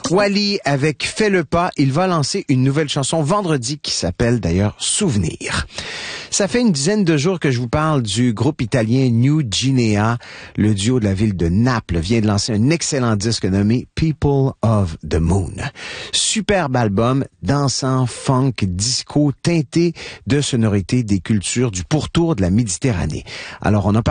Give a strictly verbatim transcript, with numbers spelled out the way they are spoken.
Wally avec Fais le pas, il va lancer une nouvelle chanson vendredi qui s'appelle d'ailleurs Souvenir. Ça fait une dizaine de jours que je vous parle du groupe italien New Guinea. Le duo de la ville de Naples vient de lancer un excellent disque nommé People of the Moon. Superbe album, dansant, funk, disco, teinté de sonorités des cultures du pourtour de la Méditerranée. Alors on a